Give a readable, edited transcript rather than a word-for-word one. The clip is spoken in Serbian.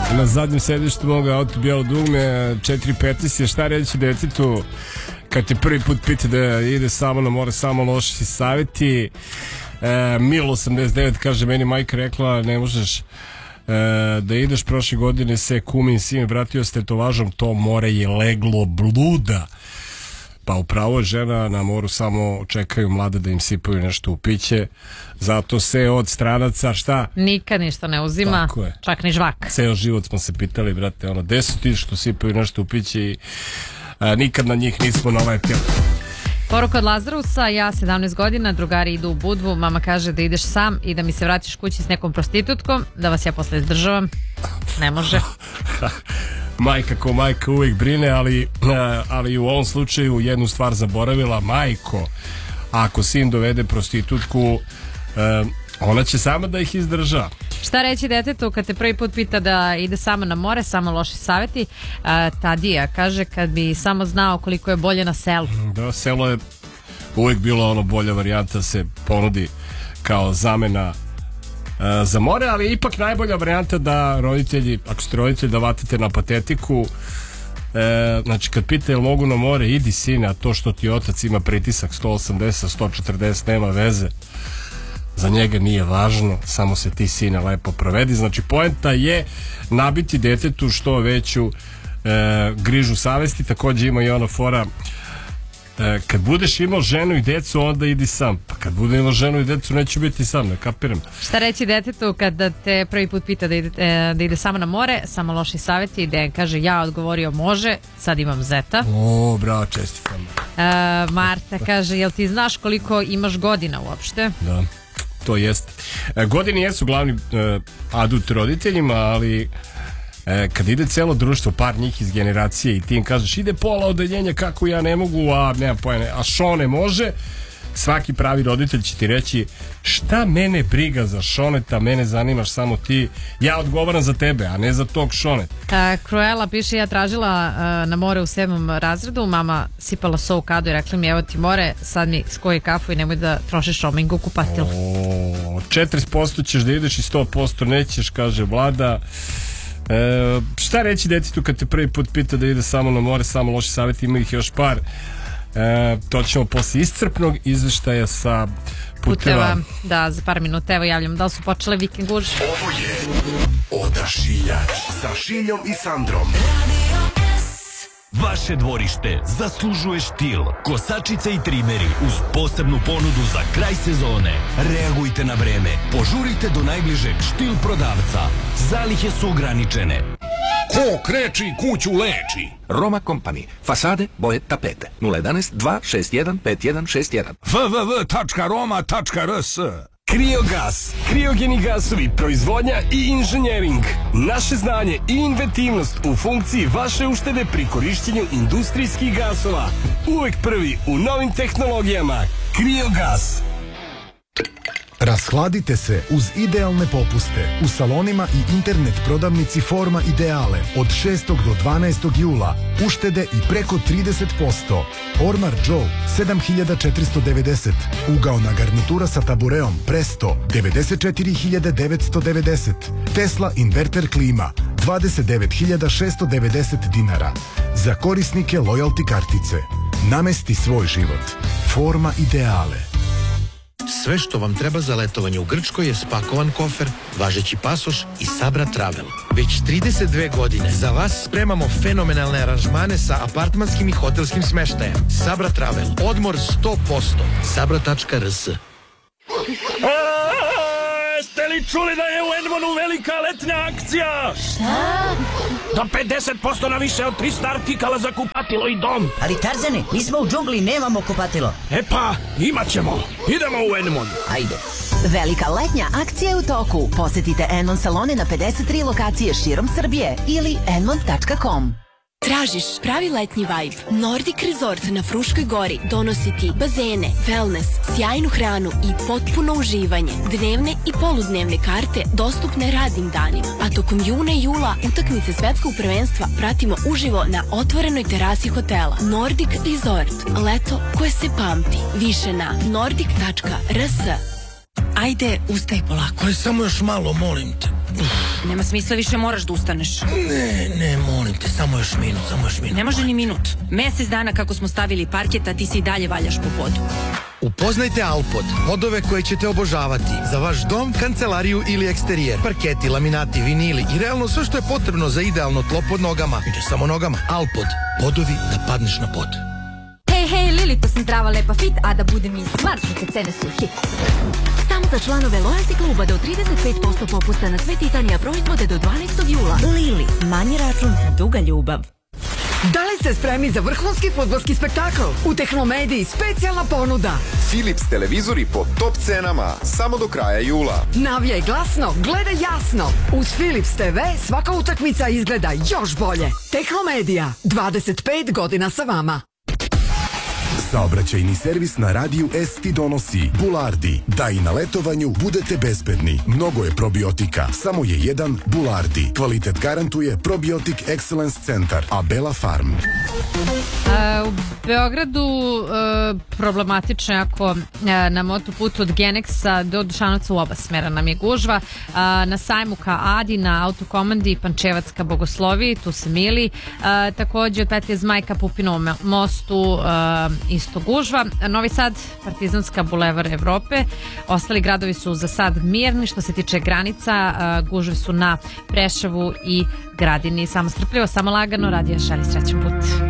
na zadnjem sedištu moga auto bijelo dugme 4.15 je šta reći detetu kad te prvi put pita da ide samo na more, samo loši savjeti. Mil 89 kaže meni majka rekla ne možeš da ideš, prošle godine se kumin sin vratio s tetovažom, to more je leglo bluda. Pa upravo žena na moru samo čekaju mlade da im sipaju nešto u piće, zato se od stranaca šta? Nikad ništa ne uzima, čak ni žvak. Ceo život smo se pitali, brate, ono, gde su ti što sipaju nešto u piće i nikad na njih nismo naletili. Poruka od Lazarusa, ja 17 godina, drugari idu u Budvu, mama kaže da ideš sam i da mi se vratiš kući s nekom prostitutkom, da vas ja posle izdržavam. Ne može. Majka ko majka uvijek brine, ali u ovom slučaju jednu stvar zaboravila. Majko, ako sin dovede prostitutku, ona će sama da ih izdrža. Šta reći detetu kad te prvi put pita da ide samo na more, samo loši savjeti? Tadija kaže kad bi samo znao koliko je bolje na selu. Da, selo je uvijek bilo ono bolja varijanta, se ponudi kao zamena za more, ali ipak najbolja varijanta da roditelji, ako ste roditelji, da vatite na patetiku. Znači kad pita jel mogu na more, idi sine, a to što ti otac ima pritisak 180, 140 nema veze, za njega nije važno, samo se ti sine lepo provedi. Znači poenta je nabiti detetu što veću grižu savesti. Također ima i ona fora, kad budeš imao ženu i decu onda idi sam, pa kad budem imao ženu i decu neću biti sam, ne kapiram. Šta reći detetu kada te prvi put pita da ide samo na more, samo loši savjeti, da kaže ja odgovorio može, sad imam zeta. O, bravo, čestitam. Marta kaže jel ti znaš koliko imaš godina uopšte? Da, to jest. Godine jesu glavni adut roditeljima, ali kad ide celo društvo, par njih iz generacije i ti im kažeš ide pola odeljenja kako ja ne mogu, a nema pojene, a Šone može, svaki pravi roditelj će ti reći šta mene briga za Šoneta, mene zanimaš samo ti, ja odgovaram za tebe, a ne za tog Šoneta. Kruela piše ja tražila na more u 7. razredu, mama sipala so u kadu i rekla mi evo ti more, sad mi skoji kafu i nemoj da trošiš roaming u kupatilu. 40% ćeš da ideš i 100% nećeš, kaže Vlada. Šta reći detetu kad te prvi put pita da ide samo na more, samo loši savjeti, ima ih još par. To ćemo poslije iscrpnog izveštaja sa puteva. Da, za par minuta, evo javljam da li su počele vikend gužve. Ovo je Odašiljač sa Šiljom i Sandrom. Vaše dvorište zaslužuje štil, kosačice i trimeri uz posebnu ponudu za kraj sezone. Reagujte na vreme, požurite do najbližeg štil prodavca. Zalihe su ograničene. Ko kreči kuću leči. Roma Company. Fasade, boje, tapete. 011 261 5161. www.roma.rs. Kriogas, kriogeni gasovi, proizvodnja i inženjering. Naše znanje i inventivnost u funkciji vaše uštede pri korišćenju industrijskih gasova. Uvijek prvi u novim tehnologijama. Kriogas. Rashladite se uz idealne popuste u salonima i internet prodavnici Forma Ideale od 6. do 12. jula. Uštede i preko 30%. Ormar Joe 7490. Ugaona garnitura sa tabureom Presto 94.990. Tesla inverter klima 29.690 dinara. Za korisnike loyalty kartice. Namesti svoj život. Forma Ideale. Sve što vam treba za letovanje u Grčkoj je spakovan kofer, važeći pasoš i Sabra Travel. Već 32 godine za vas spremamo fenomenalne aranžmane sa apartmanskim i hotelskim smeštajem. Sabra Travel. Odmor 100%. Sabra.rs. Ste li čuli da je u Edmonu velika letnja akcija? Šta? Do 50% na više od 300 artikala za kupatilo i dom. Ali Tarzane, mi smo u džungli, nemamo kupatilo. E pa, imat ćemo. Idemo u Edmon. Ajde. Velika letnja akcija je u toku. Posetite Enmon salone na 53 lokacije širom Srbije ili enmon.com. Tražiš pravi letnji vibe? Nordic Resort na Fruškoj gori donosi ti bazene, wellness, sjajnu hranu i potpuno uživanje. Dnevne i poludnevne karte dostupne radnim danima. A tokom juna i jula utakmice svetskog prvenstva pratimo uživo na otvorenoj terasi hotela. Nordic Resort. Leto koje se pamti. Više na nordic.rs. Ajde, ustaj polako. Ali samo još malo, molim te. Nema smisla, više moraš da ustaneš. Ne, molim te, samo još minut. Ne može ni minut. Mesec dana kako smo stavili parket, a ti se i dalje valjaš po podu. Upoznajte Alpod, podove koje ćete obožavati za vaš dom, kancelariju ili eksterijer. Parketi, laminati, vinili i realno sve što je potrebno za idealno tlo pod nogama. I ne samo nogama. Alpod, podovi da padneš na pod. Hej, Lili, to sam zdrava, lepa, fit, a da budem i smart, neke cene su hit. Samo za članove Loyalty kluba do 35% popusta na sve Titanija proizvode do 12. jula. Lili, manji račun, duga ljubav. Da li ste spremni za vrhunski fudbalski spektakl? U Tehnomediji specijalna ponuda. Philips televizori po top cenama samo do kraja jula. Navijaj glasno, gledaj jasno. Uz Philips TV svaka utakmica izgleda još bolje. Tehnomedija, 25 godina sa vama. Saobraćajni servis na radiju S ti donosi Bulardi. Da i na letovanju budete bezbedni. Mnogo je probiotika, samo je jedan Bulardi. Kvalitet garantuje Probiotic Excellence Centar, Abela Farm. U Beogradu problematično ako na motoputu od Genexa do Dušanovca u oba smera nam je gužva. Na sajmu ka Adi, na autokomandi Pančevac ka Bogosloviji, tu se mili. Takođe od Petlje Zmaj ka Pupinovom mostu isto gužva. Novi Sad, Partizanska, Bulevar Evrope. Ostali gradovi su za sad mirni. Što se tiče granica, gužve su na Preševu i Gradini. Samo strpljivo, samo lagano. Radio Šari, srećan put.